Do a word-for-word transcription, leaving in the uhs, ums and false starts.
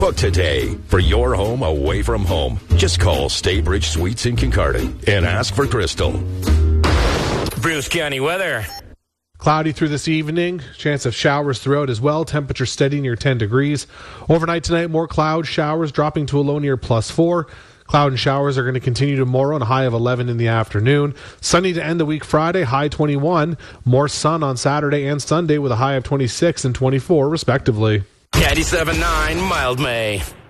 Book today for your home away from home. Just call Staybridge Suites in Kincardine and ask for Crystal. Bruce County weather. Cloudy through this evening. Chance of showers throughout as well. Temperature steady near ten degrees. Overnight tonight, more clouds, showers dropping to a low near plus four. Cloud and showers are going to continue tomorrow and a high of eleven in the afternoon. Sunny to end the week Friday, high twenty-one. More sun on Saturday and Sunday with a high of twenty-six and twenty-four respectively. ninety-seven point nine Mild May.